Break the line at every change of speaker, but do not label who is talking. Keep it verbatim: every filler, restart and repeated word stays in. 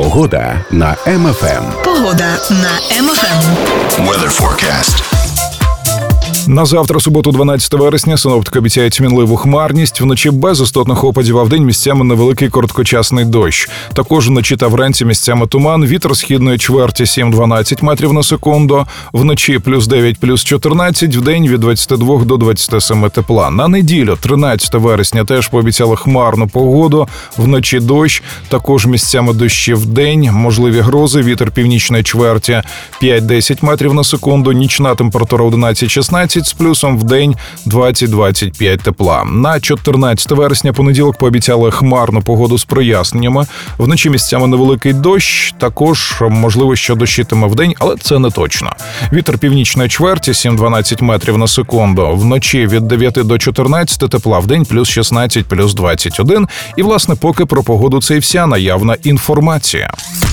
Погода на Ем Еф Ем.
Погода на Ем Еф Ем.
Weather forecast.
На завтра, суботу, дванадцятого вересня, синоптики обіцяють мінливу хмарність. Вночі без істотних опадів, а вдень місцями невеликий короткочасний дощ. Також вночі та вранці місцями туман, вітер східної чверті сім-дванадцять метрів на секунду. Вночі плюс дев'ять, плюс чотирнадцять, вдень від двадцяти двох до двадцяти семи тепла. На неділю, тринадцятого вересня, теж пообіцяли хмарну погоду. Вночі дощ, також місцями дощі вдень, можливі грози, вітер північної чверті п'ять-десять метрів на секунду, нічна температура одинадцять-шістнадцять, з плюсом вдень двадцять-двадцять п'ять тепла. На чотирнадцяте вересня, понеділок, пообіцяли хмарну погоду з проясненнями. Вночі місцями невеликий дощ, також можливо, що дощитиме вдень, але це не точно. Вітер північної чверті сім-дванадцять метрів на секунду. Вночі від дев'яти до чотирнадцяти тепла, вдень плюс шістнадцять, плюс двадцять один. І, власне, поки про погоду це і вся наявна інформація.